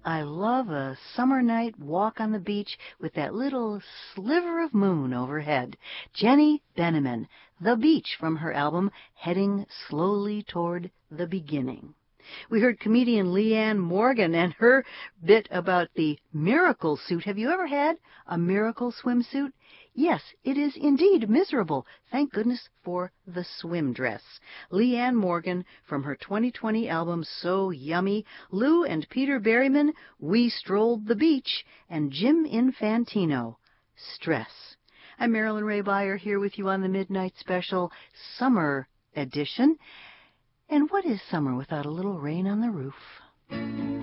I love a summer night walk on the beach with that little sliver of moon overhead. Jenny Benneman, The Beach, from her album Heading Slowly Toward the Beginning. We heard comedian Leanne Morgan and her bit about the miracle suit. Have you ever had a miracle swimsuit? Yes, it is indeed miserable. Thank goodness for the swim dress. Leanne Morgan from her 2020 album So Yummy. Lou and Peter Berryman, We Strolled the Beach. And Jim Infantino, Stress. I'm Marilyn Ray Beyer here with you on the Midnight Special Summer Edition. And what is summer without a little rain on the roof?